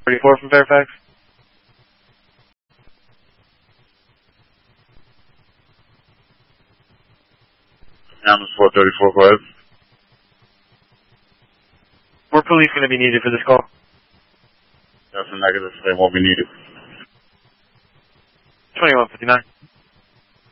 34 from Fairfax. Ambulance 434, go ahead. More police going to be needed for this call. That's a negative. They won't be needed. 2159.